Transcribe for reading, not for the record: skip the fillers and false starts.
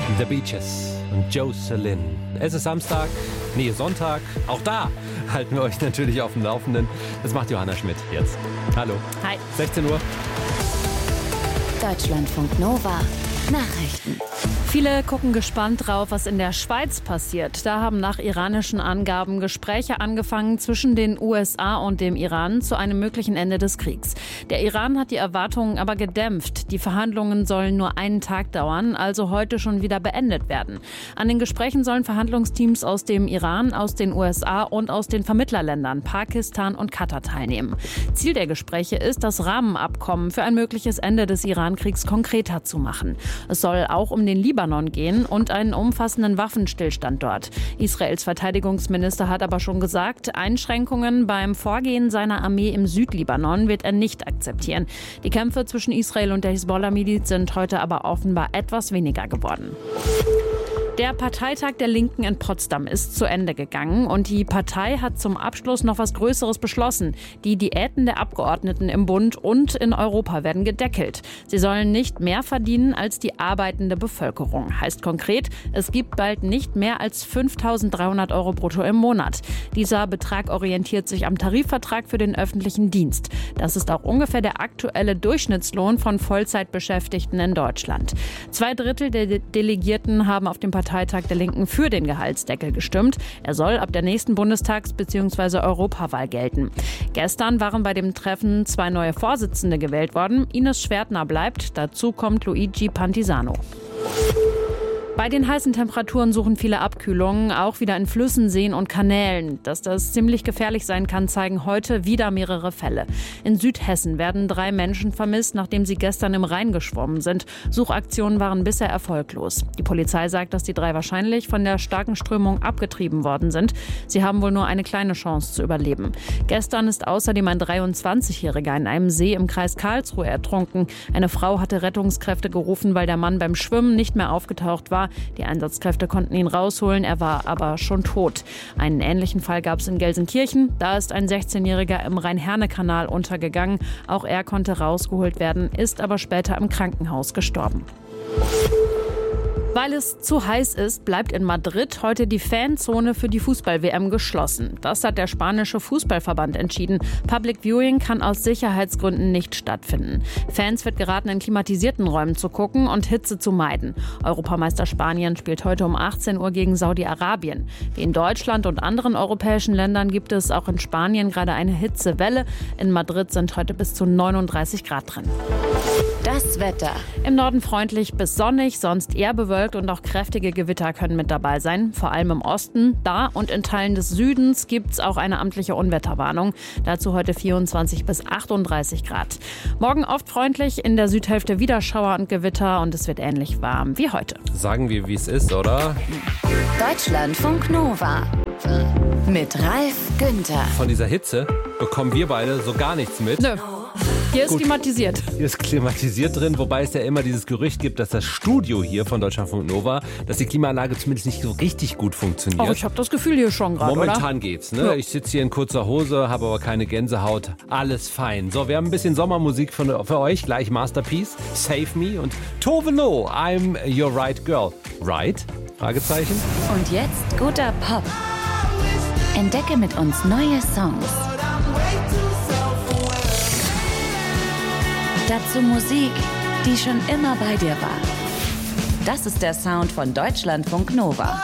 The Beaches und Jocelyn. Es ist Sonntag. Auch da halten wir euch natürlich auf dem Laufenden. Das macht Johanna Schmidt jetzt. Hallo. Hi. 16 Uhr. Deutschlandfunk Nova. Nachrichten. Viele gucken gespannt drauf, was in der Schweiz passiert. Da haben nach iranischen Angaben Gespräche angefangen zwischen den USA und dem Iran zu einem möglichen Ende des Kriegs. Der Iran hat die Erwartungen aber gedämpft. Die Verhandlungen sollen nur einen Tag dauern, also heute schon wieder beendet werden. An den Gesprächen sollen Verhandlungsteams aus dem Iran, aus den USA und aus den Vermittlerländern Pakistan und Katar teilnehmen. Ziel der Gespräche ist, das Rahmenabkommen für ein mögliches Ende des Iran-Kriegs konkreter zu machen. Es soll auch um den Libanon gehen und einen umfassenden Waffenstillstand dort. Israels Verteidigungsminister hat aber schon gesagt, Einschränkungen beim Vorgehen seiner Armee im Südlibanon wird er nicht akzeptieren. Die Kämpfe zwischen Israel und der Hisbollah-Miliz sind heute aber offenbar etwas weniger geworden. Der Parteitag der Linken in Potsdam ist zu Ende gegangen und die Partei hat zum Abschluss noch was Größeres beschlossen. Die Diäten der Abgeordneten im Bund und in Europa werden gedeckelt. Sie sollen nicht mehr verdienen als die arbeitende Bevölkerung. Heißt konkret, es gibt bald nicht mehr als 5.300 € brutto im Monat. Dieser Betrag orientiert sich am Tarifvertrag für den öffentlichen Dienst. Das ist auch ungefähr der aktuelle Durchschnittslohn von Vollzeitbeschäftigten in Deutschland. 2/3 der Delegierten haben auf dem Parteitag der Linken für den Gehaltsdeckel gestimmt. Er soll ab der nächsten Bundestags- bzw. Europawahl gelten. Gestern waren bei dem Treffen 2 neue Vorsitzende gewählt worden. Ines Schwertner bleibt, dazu kommt Luigi Pantisano. Bei den heißen Temperaturen suchen viele Abkühlungen, auch wieder in Flüssen, Seen und Kanälen. Dass das ziemlich gefährlich sein kann, zeigen heute wieder mehrere Fälle. In Südhessen werden 3 Menschen vermisst, nachdem sie gestern im Rhein geschwommen sind. Suchaktionen waren bisher erfolglos. Die Polizei sagt, dass die 3 wahrscheinlich von der starken Strömung abgetrieben worden sind. Sie haben wohl nur eine kleine Chance zu überleben. Gestern ist außerdem ein 23-Jähriger in einem See im Kreis Karlsruhe ertrunken. Eine Frau hatte Rettungskräfte gerufen, weil der Mann beim Schwimmen nicht mehr aufgetaucht war. Die Einsatzkräfte konnten ihn rausholen, er war aber schon tot. Einen ähnlichen Fall gab es in Gelsenkirchen. Da ist ein 16-Jähriger im Rhein-Herne-Kanal untergegangen. Auch er konnte rausgeholt werden, ist aber später im Krankenhaus gestorben. Weil es zu heiß ist, bleibt in Madrid heute die Fanzone für die Fußball-WM geschlossen. Das hat der spanische Fußballverband entschieden. Public Viewing kann aus Sicherheitsgründen nicht stattfinden. Fans wird geraten, in klimatisierten Räumen zu gucken und Hitze zu meiden. Europameister Spanien spielt heute um 18 Uhr gegen Saudi-Arabien. Wie in Deutschland und anderen europäischen Ländern gibt es auch in Spanien gerade eine Hitzewelle. In Madrid sind heute bis zu 39 Grad drin. Das Wetter. Im Norden freundlich bis sonnig, sonst eher bewölkt und auch kräftige Gewitter können mit dabei sein. Vor allem im Osten. Da und in Teilen des Südens gibt es auch eine amtliche Unwetterwarnung. Dazu heute 24 bis 38 Grad. Morgen oft freundlich, in der Südhälfte wieder Schauer und Gewitter und es wird ähnlich warm wie heute. Sagen wir, wie es ist, oder? Deutschlandfunk Nova. Mit Ralf Günther. Von dieser Hitze bekommen wir beide so gar nichts mit. Nö. Hier ist klimatisiert. Hier ist klimatisiert drin, wobei es ja immer dieses Gerücht gibt, dass das Studio hier von Deutschlandfunk Nova, dass die Klimaanlage zumindest nicht so richtig gut funktioniert. Aber ich habe das Gefühl hier schon gerade, Momentan oder? geht's, ne? Ja. Ich sitze hier in kurzer Hose, habe aber keine Gänsehaut. Alles fein. So, wir haben ein bisschen Sommermusik für euch. Gleich Masterpiece, Save Me und Tove Lo, I'm Your Right Girl. Right? Fragezeichen. Und jetzt guter Pop. Entdecke mit uns neue Songs. Dazu Musik, die schon immer bei dir war. Das ist der Sound von Deutschlandfunk Nova.